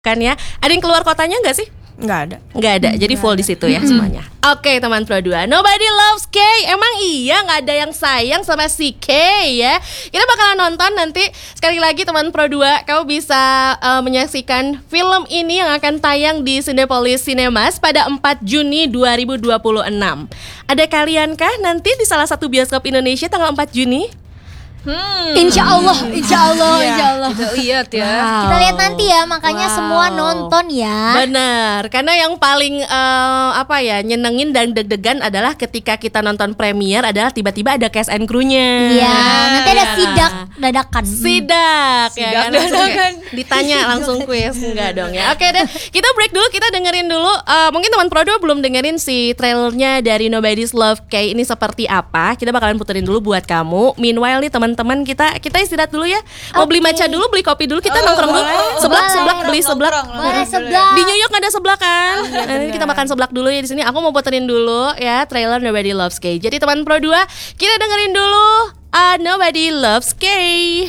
kan ya. Ada yang keluar kotanya nggak sih? Nggak ada. Jadi full di situ ya semuanya. Oke, teman Pro 2. Nobody loves Kay. Emang iya nggak ada yang sayang sama si Kay ya. Kita bakalan nonton nanti. Sekali lagi teman Pro 2, kamu bisa menyaksikan film ini yang akan tayang di Cinepolis Cinemas pada 4 Juni 2026. Ada kaliankah nanti di salah satu bioskop Indonesia tanggal 4 Juni? Insya Allah. Lihat ya. Wow. Kita lihat nanti ya, makanya semua nonton ya. Benar, karena yang paling nyenengin dan deg-degan adalah ketika kita nonton premier adalah tiba-tiba ada cast and crew-nya. Iya, nanti ada sidak dadakan. Sidak ya kan? Langsung dadakan. ditanya langsung quiz. Enggak dong ya. Oke deh, kita break dulu, kita dengerin dulu. Mungkin teman Pro 2 belum dengerin si trailernya dari Nobody's Love Kay ini seperti apa. Kita bakalan puterin dulu buat kamu. Meanwhile nih teman-teman, kita istirahat dulu ya. Mau beli matcha dulu, beli kopi dulu, kita nongkrong dulu. Seblak beli seblak. Boleh seblak. Di New York ada seblak kan? Nanti kita makan seblak dulu ya di sini. Aku mau puterin dulu ya trailer Nobody Loves Kay. Jadi teman Pro 2, kita dengerin dulu Nobody Loves Kay.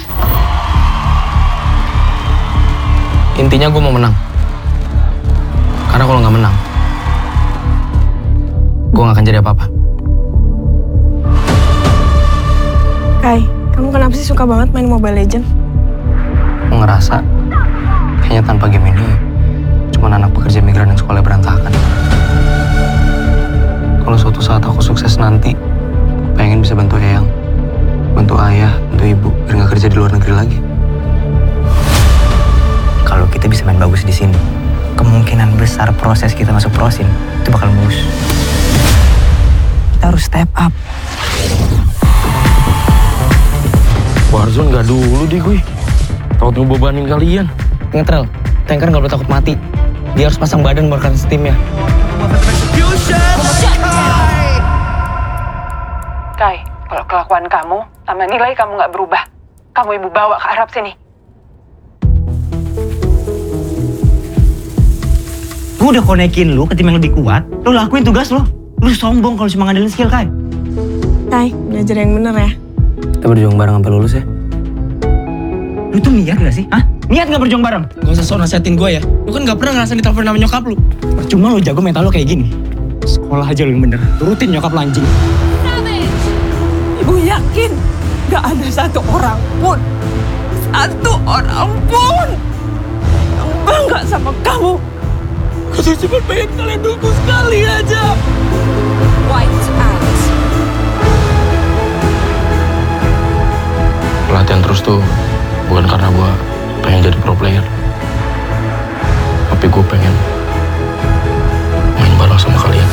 Intinya gue mau menang. Karena kalau nggak menang, gue nggak akan jadi apa-apa. Kai, kamu kenapa sih suka banget main Mobile Legends? Gue ngerasa kayaknya tanpa game ini cuma anak pekerja migran yang sekolah berantakan. Kalau suatu saat aku sukses nanti, pengen bisa bantu Eyang, bantu ayah, bantu ibu, biar nggak kerja di luar negeri lagi. Kalau kita bisa main bagus di sini, kemungkinan besar proses kita masuk prosin itu bakal mulus. Kita harus step up. Warzone nggak dulu deh gue. Takut ngebebanin kalian. Ngetrel, tanker nggak boleh takut mati. Dia harus pasang badan merekan steamnya. Kai, kalau kelakuan kamu sama nilai kamu nggak berubah, kamu ibu bawa ke Arab sini. Gue udah konekin lu ke tim yang lebih kuat. Lu lakuin tugas lu. Lu sombong kalau cuma ngandelin skill, Kai. Kai, belajar yang bener ya. Kita berjuang bareng sampai lulus ya. Lu tuh niat gak sih? Hah? Niat gak berjuang bareng? Gak usah sok nasihatin gue ya. Lu kan gak pernah ngerasain ditelepon sama nyokap lu. Percuma lu jago mental lu kayak gini. Sekolah aja lu yang bener. Turutin nyokap lu anjing. Ibu yakin gak ada satu orang pun yang bangga sama kamu. Aku cuma pengen kalian dulu sekali aja. White out. Latihan terus tuh bukan karena gue pengen jadi pro player, tapi gue pengen main bareng sama kalian.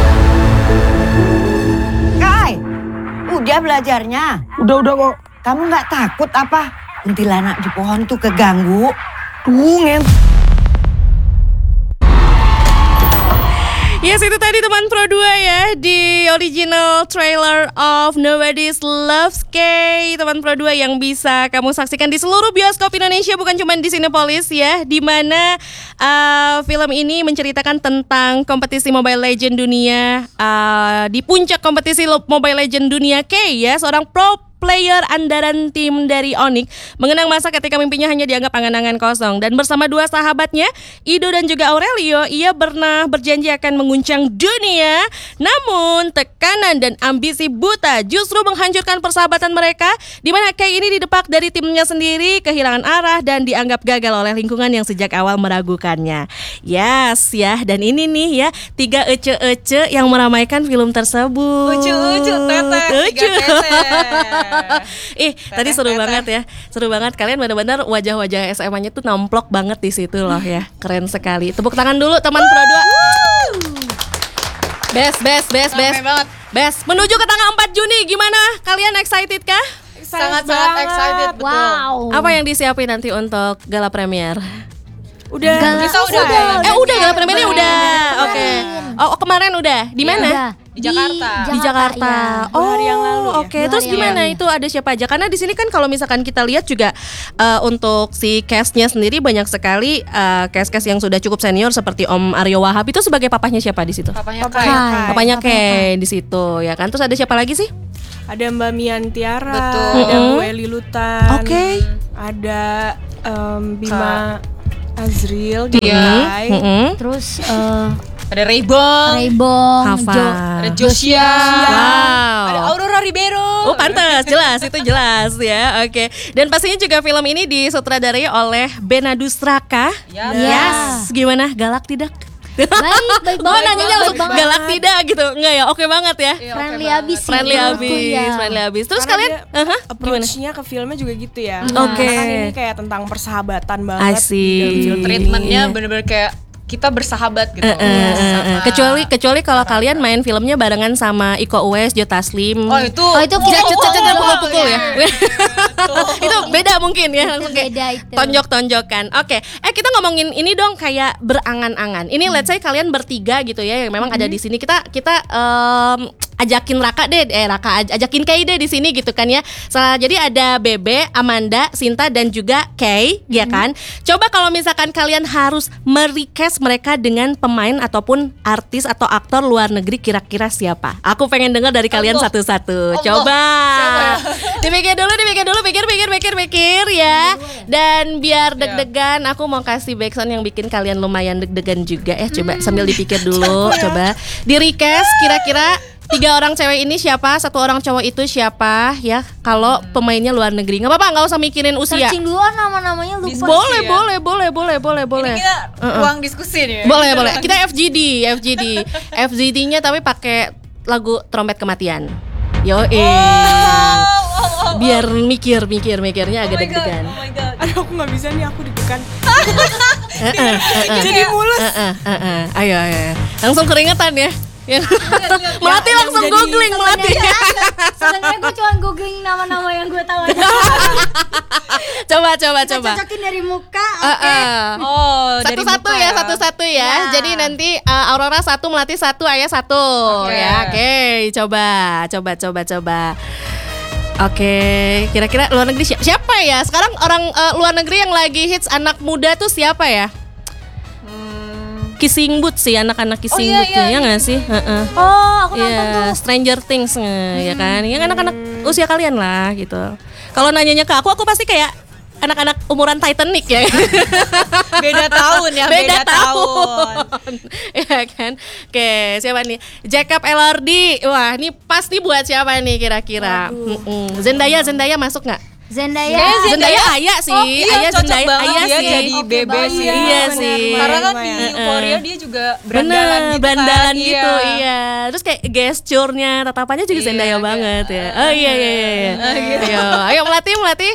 Kai, udah belajarnya? Udah kok. Kamu nggak takut apa? Kuntilanak di pohon tuh keganggu. Tunggu. Yes, itu tadi teman Pro 2 ya, di original trailer of Nobody's Loves Kay. Teman Pro 2 yang bisa kamu saksikan di seluruh bioskop Indonesia, bukan cuma di Cinepolis ya, di mana film ini menceritakan tentang kompetisi Mobile Legends dunia. Di puncak kompetisi Mobile Legends dunia, Kay ya, seorang pro player andalan tim dari Onyx mengenang masa ketika mimpinya hanya dianggap angan-angan kosong, dan bersama dua sahabatnya Ido dan juga Aurelio, ia pernah berjanji akan mengguncang dunia. Namun tekanan dan ambisi buta justru menghancurkan persahabatan mereka, di mana Kay ini didepak dari timnya sendiri, kehilangan arah dan dianggap gagal oleh lingkungan yang sejak awal meragukannya. Yes ya, dan ini nih ya 3 ece-ece yang meramaikan film tersebut. Tadi seru banget ya. Seru banget, kalian benar-benar wajah-wajah SMA-nya tuh nomplok banget di situ loh ya. Keren sekali. Tepuk tangan dulu teman Pro 2. Best. Best. Menuju ke tanggal 4 Juni, gimana? Kalian excited kah? Sangat-sangat excited, betul. Wow. Apa yang disiapin nanti untuk gala premier? Udah. Kita udah. Udah gala premiernya udah. Oke. Oh, kemarin udah. Di mana? Udah. Di Jakarta. Di Jakarta. Iya. Oh, hari yang lalu ya? Oke. Terus gimana itu ada siapa aja? Karena di sini kan kalau misalkan kita lihat juga untuk si cast-nya sendiri banyak sekali cast-cast yang sudah cukup senior seperti Om Aryo Wahab. Itu sebagai papahnya siapa di situ? Papanya Kai. Papanya Kay di situ ya kan. Terus ada siapa lagi sih? Ada Mbak Mian Tiara, Betul. ada Bu Eli Lutan. Oke. Ada Bima Azril, Iya. Jai. Terus Ada Raybong, Hafal. ada Josia, Wow. ada Aurora Ribeiro. Oh pantas, jelas, itu jelas ya. Oke. Dan pastinya juga film ini disutradarai oleh Benadus Raka. Yes. Gimana? Galak tidak? baik Oh banget. nanyanya langsung baik banget. galak tidak gitu. Enggak ya, oke banget ya. Friendly abis sih. Friendly menurutku abis, ya. friendly abis. Terus Karena kalian, dia gimana? approach-nya ke filmnya juga gitu ya. Oke. Karena kan ini kayak tentang persahabatan I banget. see. Treatmentnya bener-bener kayak kita bersahabat gitu. Sama- Kecuali kalau kalian main filmnya barengan sama Iko Uwais, Joe Taslim. Oh itu. Oh itu kita pukul-pukul ya. Itu beda mungkin ya, langsung kayak beda itu. tonjok-tonjokan. Oke, kita ngomongin ini dong kayak berangan-angan. Ini let's say kalian bertiga gitu ya yang memang ada di sini. Kita ajakin Raka deh, ajakin Kay deh di sini gitu kan ya. Jadi ada Bebe, Amanda, Sinta dan juga Kay, ya kan. Coba kalau misalkan kalian harus merequest mereka dengan pemain ataupun artis atau aktor luar negeri, kira-kira siapa? Aku pengen dengar dari kalian satu-satu. Coba. Dipikir dulu, pikir ya. Dan biar deg-degan, aku mau kasih backsound yang bikin kalian lumayan deg-degan juga. Coba sambil dipikir dulu, coba di request kira-kira 3 orang cewek ini siapa, 1 orang cowok itu siapa ya. Kalau pemainnya luar negeri, nggak apa-apa, nggak usah mikirin usia. Searching dulu nama-namanya lupa. Boleh. Ini kita ruang diskusi nih. Boleh. Kita FGD-nya tapi pakai lagu Trompet Kematian. Biar mikirnya agak deg-degan. Oh my god. Aduh aku gak bisa nih, aku deg-degan. Jadi mulus. Ayo. Langsung keringetan ya. Melati langsung jadi- googling Melati. Sebenarnya gue cuma googling nama-nama yang gue tahu aja. Coba. Cocokin dari muka. Oh, dari Satu-satu muka ya, satu-satu ya. Ya. Jadi nanti Aurora 1, Melati 1, Ayah 1 ya. Oke, coba. Oke, kira-kira luar negeri siapa ya? Sekarang orang luar negeri yang lagi hits anak muda tuh siapa ya? Kissing Booth sih, anak-anak Kissing Booth ya nggak sih? Oh, aku nonton tuh. Stranger Things ya kan? Yang anak-anak usia kalian lah gitu. Kalau nanyanya ke aku pasti kayak anak-anak umuran Titanic ya. Beda tahun ya, beda tahun. Ya kan? Oke, siapa nih? Jacob Elordi. Wah, ini pasti buat siapa nih kira-kira? Zendaya masuk nggak? Zendaya. Ayah sih. Iya, cocok Zendaya, banget Ayah dia sih. jadi Bebe sih. Iya sih. Karena kan di Euphoria dia juga berandalan Bener, gitu berandalan kan. gitu, iya. Terus kayak gesturnya, tatapannya juga Zendaya banget ya. Oh iya. Ayo Melati.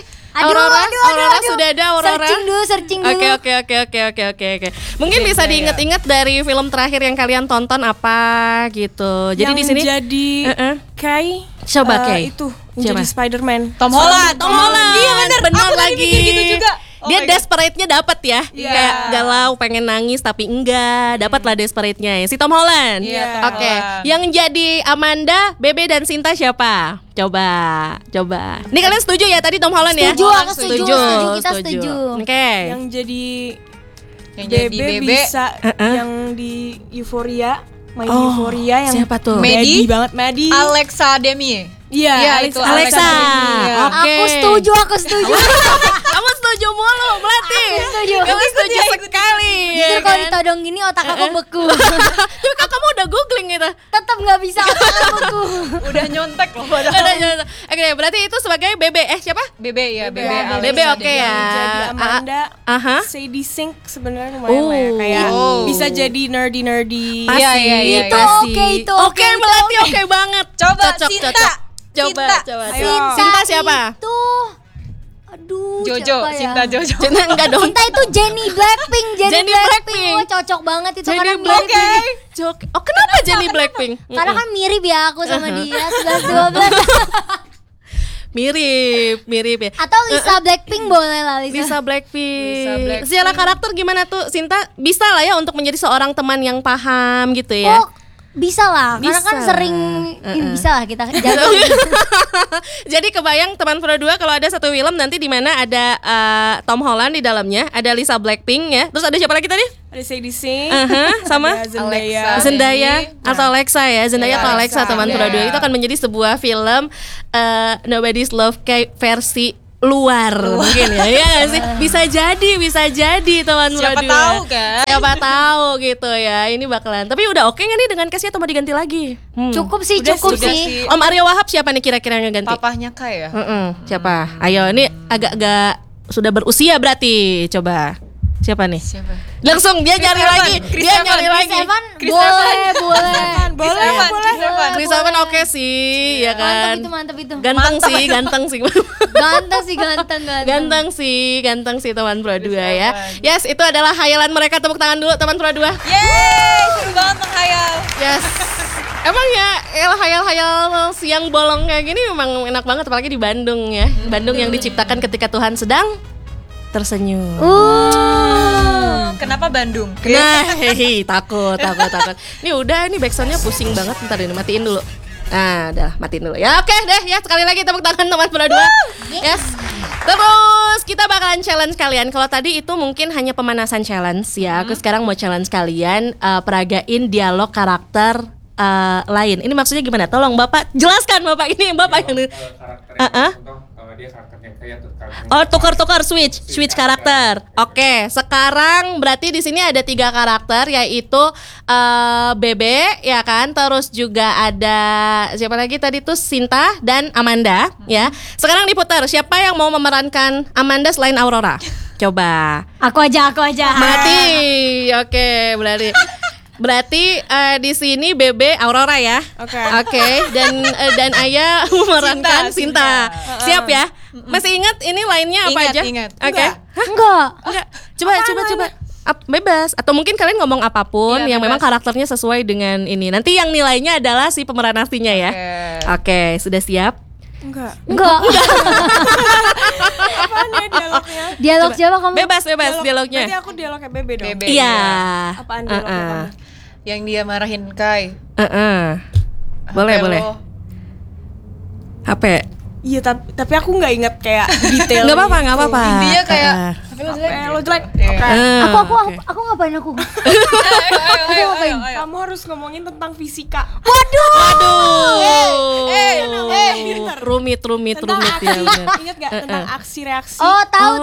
Aurora sudah ada Aurora. Searching dulu. Oke. Mungkin bisa diingat-ingat dari film terakhir yang kalian tonton apa gitu. Jadi Yang di sini jadi Kay. Coba, Kay. Itu Siapa? menjadi Spider-Man. Tom Holland. Iya benar Aku tadi lagi. mikir gitu juga. Oh Dia my God. desperate-nya dapat ya. Kayak galau, pengen nangis tapi enggak. Dapatlah desperate-nya ya. Si Tom Holland. Iya, Tom Oke. Holland. Yang jadi Amanda, Bebe dan Sinta siapa? Coba. Ini kalian setuju ya tadi Tom Holland ya? Setuju, aku setuju. Kita setuju. Oke. Yang jadi jadi Bebe Bebe. bisa yang di Euphoria, main di Euphoria yang siapa tuh? Maddie banget, Maddie. Alexa Demi. Iya, Iya, itu Alexa. Demi. Oke. Aku setuju. Kamu setuju mulu, Melati. Aku setuju. Kamu setuju sekali. Jujur ya kalau kan? ditodong gini otak aku beku. Tapi kan kamu udah googling gitu. Tetap nggak bisa otak aku beku. Udah nyontek loh Udah, padahal. Oke, berarti itu sebagai Bebe. Siapa? Bebe ya, Bebe. Alexa Bebe oke Demi. ya. Jadi Amanda, Aha. Sadie Sink sebenarnya lumayan lah ya. Kayak bisa jadi nerdy. Iya, iya, iya. Itu oke, itu Oke, oke, Melati itu oke banget. Coba Cocok, Sinta. cocok. Coba. Ayo. Sinta siapa? Itu aduh, Jojo, siapa ya? Sinta Jojo. Sinta enggak dong. Sinta itu Jennie Blackpink. Jennie Blackpink. Wah, cocok banget itu Jennie karena mirip. Blackpink. Oh, kenapa Jennie Blackpink? Karena kan mirip ya aku sama dia 11-12. Mirip ya. Atau Lisa Blackpink boleh lah Lisa Blackpink. Lisa Blackpink. Secara karakter gimana tuh Sinta? Bisa lah ya untuk menjadi seorang teman yang paham gitu ya. Oh, bisa lah. Karena kan Bisa. sering bisa lah kita jaga. Jadi kebayang teman Pro 2 kalau ada satu film nanti di mana ada Tom Holland di dalamnya, ada Lisa Blackpink ya. Terus ada siapa lagi tadi? Ada Sadie Sink, Sama ada Zendaya. Alexa. Zendaya atau Alexa ya. Zendaya atau Alexa Alexa. teman Pro 2 itu akan menjadi sebuah film Nobody's Love kayak versi luar mungkin ya, ya gak sih? Bisa jadi teman Siapa berdua. tahu kan? Siapa tahu gitu ya. Ini bakalan. Tapi udah oke nggak nih dengan case-nya atau mau diganti lagi? Cukup sih, Udah cukup sudah sih. Om Aryo Wahab siapa nih kira-kira yang ganti? Papahnya Kai ya? Siapa? Ayo, ini agak-agak sudah berusia berarti. Coba. Siapa nih? Siapa? Langsung dia nyari Evan. lagi. Chris Dia Evan. nyari Chris lagi. Evan Chris boleh. Chris Evan oke sih, ya kan. Mantap itu. Ganteng sih. Ganteng Ganteng sih teman Pro 2 ya. Yes, itu adalah hayalan mereka. Tepuk tangan dulu teman Pro 2. Yeay, seru banget menghayal. Yes. Emang ya hayal-hayal siang bolong kayak gini memang enak banget, apalagi di Bandung ya. Bandung yang diciptakan ketika Tuhan sedang tersenyum. Kenapa Bandung? Nah, takut. Ini udah, ini backsoundnya pusing banget. Bentar ini matiin dulu. Nah, udah matiin dulu. Ya oke deh, ya sekali lagi tepuk tangan teman Pro 2. Yes. Terus kita bakalan challenge kalian. Kalau tadi itu mungkin hanya pemanasan challenge ya. Aku sekarang mau challenge kalian peragain dialog karakter lain. Ini maksudnya gimana? Tolong Bapak jelaskan Bapak, ini Bapak yang dia karakternya kayak tukar switch karakter. Oke, sekarang berarti di sini ada 3 karakter, yaitu Bebe ya kan, terus juga ada siapa lagi tadi tuh, Sinta dan Amanda ya. Sekarang diputar, siapa yang mau memerankan Amanda selain Aurora? Coba. Aku aja. Mati. Oke, berarti di sini Bebe Aurora ya. Oke. Dan Ayah memerankan Sinta. Siap ya? Masih ingat ini lainnya apa aja? Ingat. Oke. Enggak. Coba. Bebas. Atau mungkin kalian ngomong apapun yang memang karakternya sesuai dengan ini. Nanti yang nilainya adalah si pemeran aslinya ya. Oke, sudah siap? Enggak. Apaan ya dialognya? Dialog siapa kamu? Bebas dialognya. Berarti aku dialognya Bebe dong. Bebe. Iya. Apaan dialognya kamu? Yang dia marahin Kai. Boleh. HP. Iya, tapi aku nggak ingat kayak detail. Nggak apa-apa. Intinya kayak lo jelek. Aku ngapain aku? Ayo. Kamu harus ngomongin tentang fisika. Rumit Tentang ya aksi. benar. Ingat gak tentang aksi reaksi? Oh, tahu.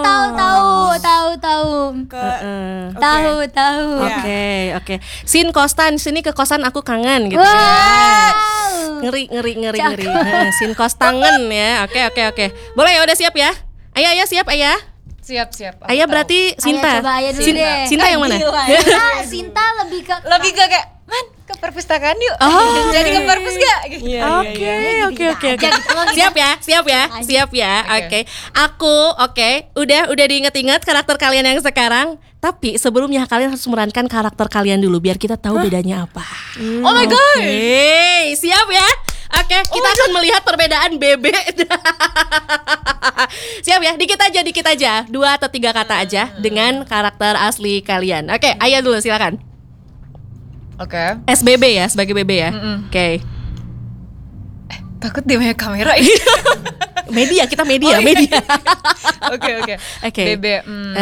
Tahu. Oke. Sin Kostan, sini ke kosan aku kangen gitu. Wow. Ngeri. Sin Kostangen ya. Oke. Boleh ya, udah siap ya? Ayah siap Ayah? Siap. Ayah berarti Sinta. Coba Ayah dulu deh. Sinta yang mana? Sinta lebih ke kayak ke perpustakaan yuk. Oh. Jadi ke perpus gak? Oke. Siap ya. Oke. Aku udah diinget-inget karakter kalian yang sekarang. Tapi sebelumnya kalian harus memerankan karakter kalian dulu biar kita tahu bedanya apa. Oh my god. Oke, siap ya? Oke, kita akan melihat perbedaan Bebe. Siap ya? Dikit aja. 2 atau 3 kata aja dengan karakter asli kalian. Oke, Ayah dulu silakan. Oke. SBB ya, sebagai Bebe ya. Oke. Takut dia banyak kamera. Media. Oke. Bebe.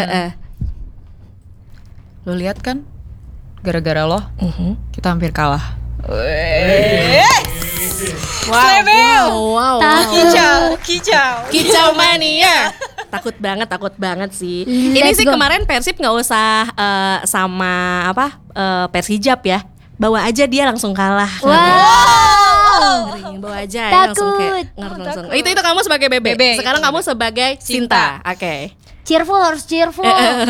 Lo lihat kan? Gara-gara lo, kita hampir kalah. Wow. Kicau mania. Takut banget sih. Ini sih kemarin Persib nggak usah sama Persijap ya. Bawa aja dia langsung kalah. Wow. Bawa aja Takut. langsung. Itu kamu sebagai Bebe. Sekarang kamu sebagai Sinta. Oke. Harus cheerful.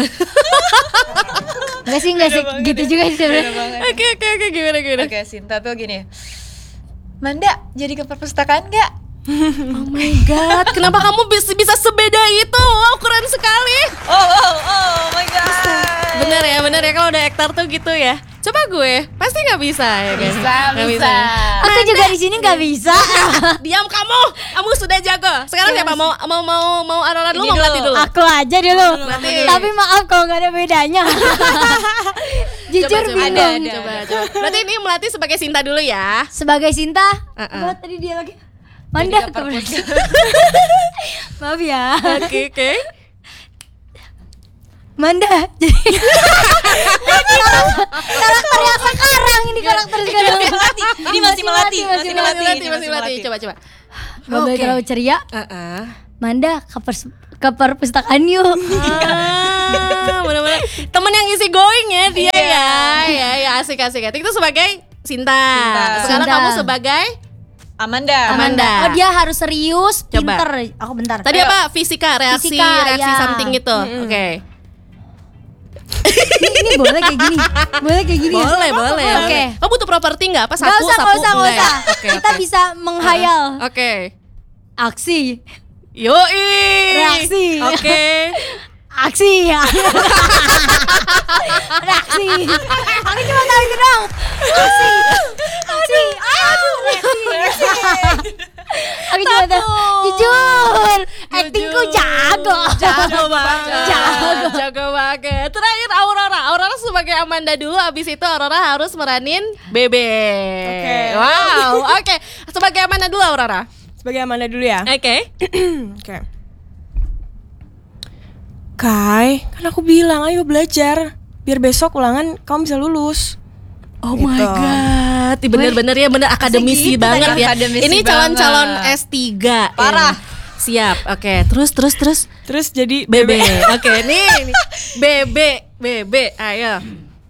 Enggak sih gitu juga sih sebenarnya. Oke, gimana? Oke, Sinta tuh gini. Manda, jadi ke perpustakaan gak? Oh my god, kenapa kamu bisa sebeda itu? Wow, keren sekali. Oh my god. Bener ya kalau udah aktor tuh gitu ya. Coba gue, pasti nggak bisa ya kan? Bisa. Aku juga di sini nggak bisa. Diam kamu sudah jago. Sekarang siapa mau Aurora dulu, mau melatih dulu? Aku aja dulu. Melatih. Tapi maaf kalau nggak ada bedanya. Jujur bingung. Coba. Berarti ini melatih sebagai Sinta dulu ya. Sebagai Sinta. Buat tadi dia lagi. Manda. Maaf ya. Oke. Manda. Jadi karakter yang sekarang ini karakter sekarang. Ini masih melatih. Coba. Gak boleh terlalu ceria. Manda ke perpustakaan yuk. Bener-bener temen yang easy going ya dia ya asik. Itu sebagai Sinta. Sekarang Sinta. kamu sebagai Amanda. Oh dia harus serius, Coba. pinter. Aku bentar. Tadi apa? Fisika, reaksi ya. something gitu. Oke. Ini boleh kayak gini. Ya? Boleh. Oke. Kamu butuh properti nggak? Apa Gak sapu? usah. Enggak. Kita bisa menghayal. Oke. Aksi. Yoi. Reaksi. Oke. Aksi ya. Reaksi. Aku cuma tahu itu dong. Aksi. Reaksi. Aku cuma tahu. Jujur. Actingku jago. Jago banget. Terakhir Aurora sebagai Amanda dulu. Abis itu Aurora harus meranin Bebe. Oke. Wow. Oke. Sebagai Amanda dulu Aurora. Sebagai Amanda dulu ya. Oke. Oke. Kai, kan aku bilang ayo belajar biar besok ulangan kamu bisa lulus. Oh my god, bener-bener ya, bener akademisi banget ya. akademisi Ini calon-calon banget. S3 Parah. Siap, oke. Terus Terus jadi Bebe. Oke, nih. Bebe, ayo.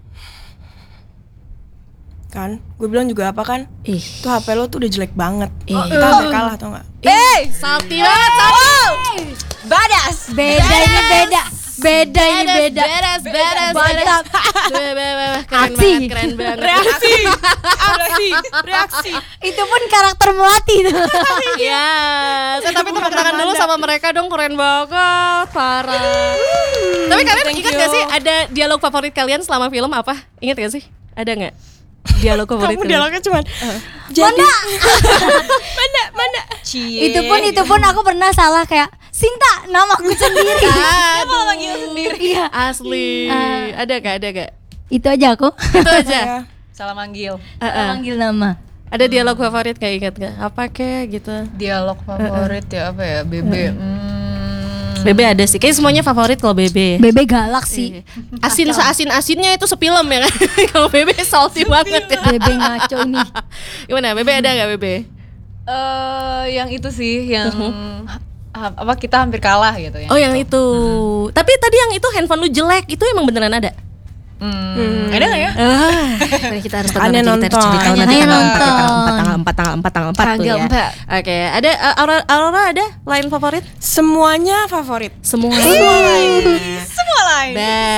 Kan, gue bilang juga apa kan? Ih. Tuh HP lo tuh udah jelek banget. Ih. Kita sampai kalah tau gak? Salty banget. Badas. Beda ini beda. Beres. Mantap. Keren banget. Reaksi. Itu pun karakter melati tuh. Iya. Tapi tepuk tangan dulu sama mereka dong, keren banget, parah. Tapi kalian ingat gak sih ada dialog favorit kalian selama film apa? Ingat gak sih? Ada nggak dialog favorit? Kamu dialognya cuman Mana? Mana? Itu pun aku pernah salah kayak Sinta, namaku sendiri. Aduh. Manggil sendiri. Iya. Asli. Ada gak? Itu aja aku. Itu aja. Salah manggil. Manggil nama. Ada dialog favorit kayak ingat gak? Apa kayak gitu? Dialog favorit ya apa ya? Bebe. Bebe ada sih. Kayak semuanya favorit kalau Bebe. Bebe galak sih. Asin-asinnya itu sepilem ya kan. Kalau Bebe salty banget ya. Bebe ngaco ini. Gimana? Bebe ada gak Bebe? Yang itu sih yang apa kita hampir kalah gitu ya. Oh yang itu. Tapi tadi yang itu handphone lu jelek itu emang beneran ada? Ada nggak ya? Kita harus Aneh nonton. tanggal 4 tuh ya. Oke, ada Aurora ada line favorit? Semuanya favorit. Semua lain.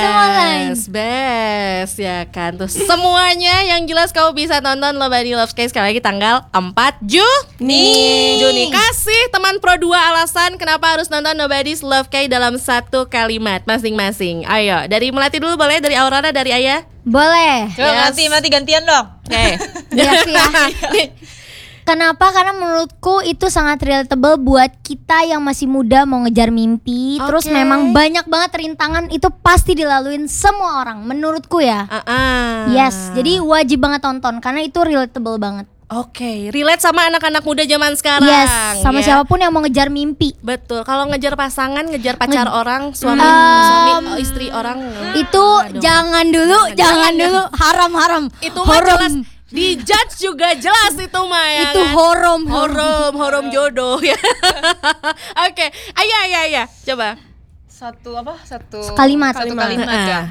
Best ya kan. Tuh semuanya yang jelas kamu bisa tonton Nobody Loves Kai sekali lagi tanggal 4 Juni. Kasih teman Pro 2 alasan kenapa harus nonton Nobody's Love Kai dalam satu kalimat masing-masing. Ayo, dari Melati dulu boleh, dari Aurora, dari Ayah. Boleh. Coba mati gantian dong. Oke. Reaksi ya. Kenapa? Karena menurutku itu sangat relatable buat kita yang masih muda mau ngejar mimpi. Terus memang banyak banget rintangan itu pasti dilaluin semua orang menurutku ya. Yes, jadi wajib banget tonton karena itu relatable banget. Oke, relate sama anak-anak muda zaman sekarang. Yes, sama ya. siapapun yang mau ngejar mimpi. Betul. Kalau ngejar pasangan, ngejar pacar orang, suami istri orang. Itu jangan dulu. Haram. Itu mah jelas di judge juga jelas itu mah ya. Itu kan? horom jodoh ya. Oke, Ayah, coba. Satu kalimat ya.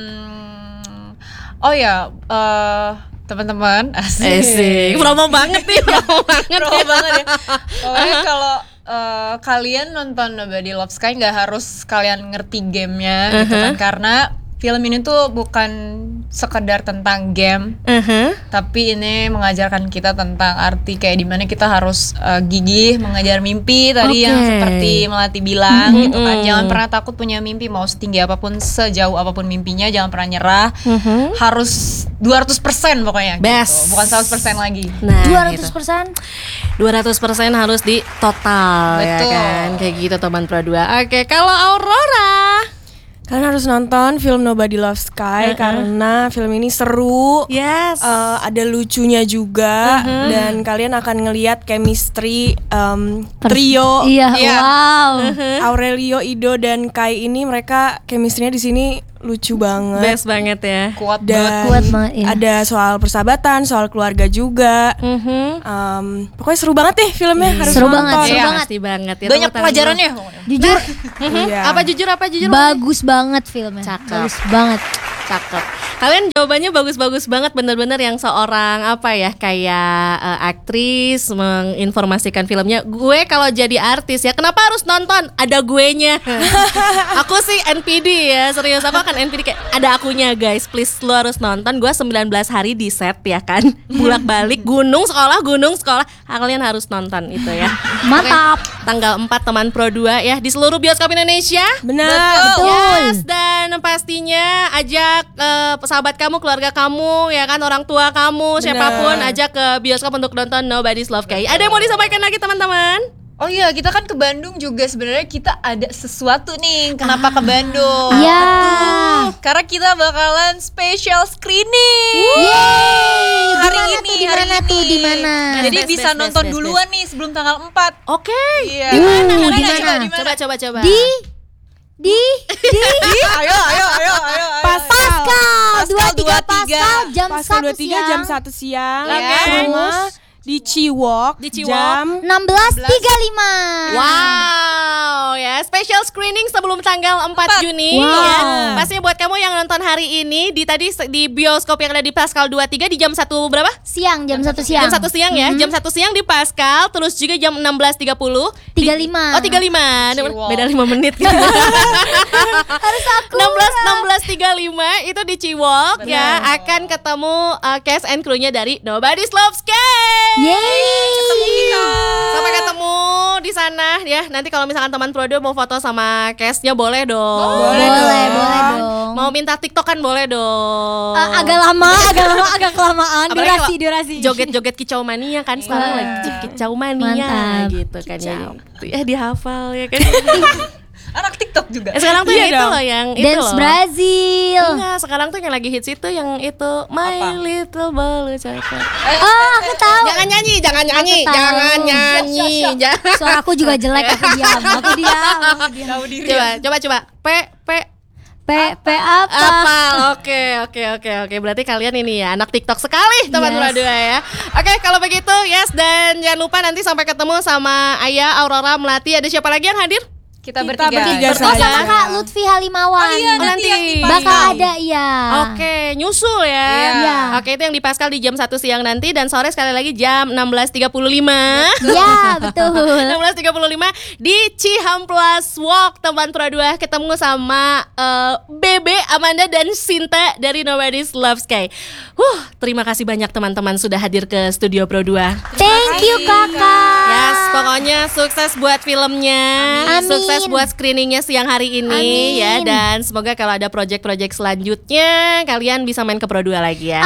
Oh ya, teman-teman, asik. Promo banget nih, promo banget ya. Pokoknya kalau kalian nonton Nobody Loves Kai nggak harus kalian ngerti gamenya gitu kan, karena film ini tuh bukan sekedar tentang game, tapi ini mengajarkan kita tentang arti kayak dimana kita harus gigih mengejar mimpi tadi yang seperti Melati bilang gitu kan. Jangan pernah takut punya mimpi, mau setinggi apapun, sejauh apapun mimpinya, jangan pernah nyerah. Harus 200% pokoknya Best. gitu. Bukan 100% lagi. Nah, 200%. 200% harus di total. Betul. Ya kan, kayak gitu teman Pro 2. Oke, kalau Aurora, Kalian harus nonton film Nobody Loves Kai karena film ini seru. Yes. Ada lucunya juga dan kalian akan ngelihat chemistry trio. Iya, wow. Aurelio, Ido dan Kai ini mereka chemistry-nya di sini lucu banget. Best banget ya. Kuat Dan Kuat banget, ya. ada soal persahabatan, soal keluarga juga. Pokoknya seru banget deh filmnya, harus Seru nonton. banget, seru Iya, banget. pasti banget ya. banyak Tepuk tangan pelajarannya. Jujur Iya. dulu. Apa jujur? bagus banget filmnya. Cakep. Bagus banget. Cakep. Kalian jawabannya bagus-bagus banget, bener-bener yang seorang apa ya, kayak aktris menginformasikan filmnya. Gue kalau jadi artis ya, kenapa harus nonton? Ada guenya. Aku sih NPD ya, serius aku akan NPD kayak ada akunya guys. Please lu harus nonton. Gue 19 hari di set ya kan, bolak-balik gunung sekolah. Kalian harus nonton itu ya. Mantap. Oke, tanggal 4 Teman Pro 2 ya di seluruh bioskop Indonesia. Benar. Yes, dan pastinya ajak sahabat kamu, keluarga kamu, ya kan, orang tua kamu, siapapun, ajak ke bioskop untuk nonton Nobody's Love Kay. Ada yang mau disampaikan lagi teman-teman? Oh iya, kita kan ke Bandung juga sebenarnya kita ada sesuatu nih. Kenapa ke Bandung? Iya. Karena kita bakalan special screening. Yeay. Hari Dimana ini, tuh, dimana hari tuh, ini. dimana? Jadi Best, bisa best, nonton best, duluan nih sebelum tanggal 4. Oke. Iya. Di mana? Coba. Di Ayo. Pascal 23 Pascal jam Pascal 1 23 siang. jam 1 siang. Oke. Sama di Ciwok, jam 16.35. Wow, ya special screening sebelum tanggal 4 Juni Wow. ya. Pastinya buat kamu yang nonton hari ini di bioskop yang ada di Pascal 23 di jam 1 berapa? Siang, jam 1 siang. Jam 1 siang ya. Jam 1 siang di Pascal, terus juga jam 16.30 35. Oh 35. Beda 5 menit gitu. Harus aku. 16.35 itu di Ciwok ya, akan ketemu cast and crew-nya dari Nobody's Love Kay. Yeay. Sampai ketemu di sana ya. Nanti kalau misalkan teman Prodo mau foto sama cast-nya boleh dong. Boleh dong. Mau minta TikTok kan boleh dong. Agak kelamaan. Apalagi Durasi. Joget-joget kicau mania kan sekarang lagi kicau mania Mantap. gitu kan ya. Dihafal ya kan. Anak TikTok juga. Sekarang tuh Iya yang itu dong. loh yang itu Dance loh. Brazil. Enggak, sekarang tuh yang lagi hits itu yang itu My Little Bolu Coklat. Oh, aku tahu. Jangan nyanyi. Aku tahu. Jangan. Suara aku juga jelek, aku diam. Tahu diri. Coba. P apa? Apa? Oke. Berarti kalian ini ya anak TikTok sekali teman Yes. dua ya. Oke, kalau begitu yes, dan jangan lupa nanti sampai ketemu sama Ayah, Aurora, Melati. Ada siapa lagi yang hadir? Kita bertiga Oh, saja. sama Kak Lutfi Halimawan. Oh iya, nanti yang di Pascal. bakal ada ya. Oke, nyusul ya. Iya. Oke, itu yang di Pascal di jam 1 siang nanti dan sore sekali lagi jam 16.35. Ya, betul. 16.35 di Cihamplas Walk teman Pro 2 ketemu sama Bebe, Amanda dan Sinta dari Nobody's Love Kay. Terima kasih banyak teman-teman sudah hadir ke studio Pro 2. Thank you Kakak. Yes, pokoknya sukses buat filmnya. Amin. Sukses buat screeningnya siang hari ini. Amin. Ya, dan semoga kalau ada project-project selanjutnya kalian bisa main ke Pro 2 lagi ya.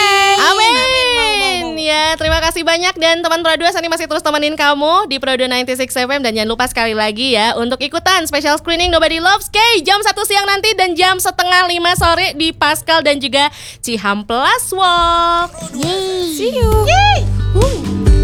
Amin. Ya, terima kasih banyak dan teman Pro 2 Sani masih terus temenin kamu di Pro 2 96 FM dan jangan lupa sekali lagi ya untuk ikutan special screening Nobody Loves Kay jam 1 siang nanti dan jam 4:30 sore di Pascal dan juga Cihamplas Walk. Yeay. See you. Yeay.